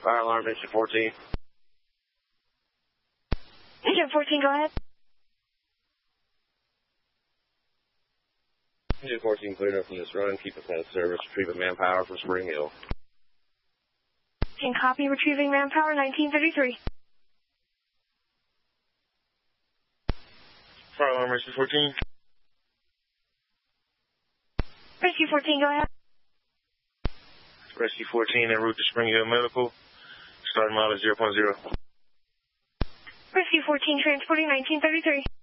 Fire alarm, engine 14. Engine 14, go ahead. Engine 14 cleared up from this run. Keep us out of service. Retrieving manpower from Spring Hill. Can copy, retrieving manpower 1933. Fire alarm, Rescue 14. Rescue 14, go ahead. Rescue 14 en route to Spring Hill Medical. Starting mileage 0.0. Rescue 14, transporting 1933.